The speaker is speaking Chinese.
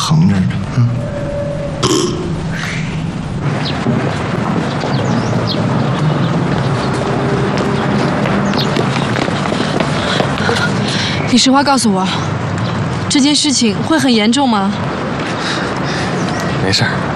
横着呢。 你实话告诉我，这件事情会很严重吗？ 没事儿。